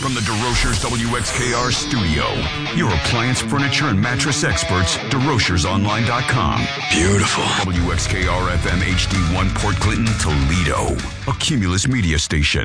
From the DeRochers WXKR studio, your appliance, furniture, and mattress experts, DeRochersOnline.com. Beautiful. WXKR FM HD1 Port Clinton, Toledo. A Cumulus media station.